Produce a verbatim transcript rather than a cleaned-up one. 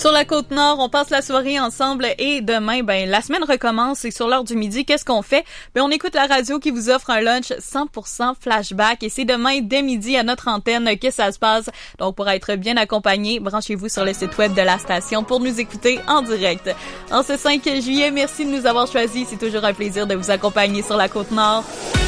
Sur la Côte-Nord, on passe la soirée ensemble et demain, ben la semaine recommence et sur l'heure du midi, qu'est-ce qu'on fait? Ben on écoute la radio qui vous offre un lunch cent pour cent flashback et c'est demain dès midi à notre antenne que ça se passe. Donc pour être bien accompagné, branchez-vous sur le site web de la station pour nous écouter en direct. En ce cinq juillet, merci de nous avoir choisis. C'est toujours un plaisir de vous accompagner sur la Côte-Nord.